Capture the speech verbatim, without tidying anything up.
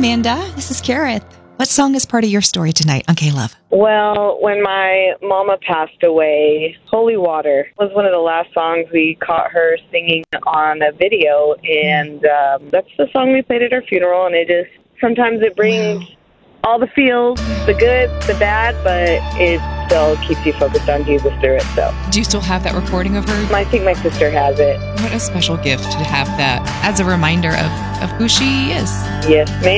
Amanda. This is Kareth. What song is part of your story tonight on K-Love? Well, when my mama passed away, Holy Water was one of the last songs we caught her singing on a video, and um, that's the song we played at her funeral, and it just, sometimes it brings wow. all the feels, the good, the bad, but it still keeps you focused on Jesus through it. So, do you still have that recording of her? I think my sister has it. What a special gift to have that as a reminder of, of who she is. Yes, ma'am.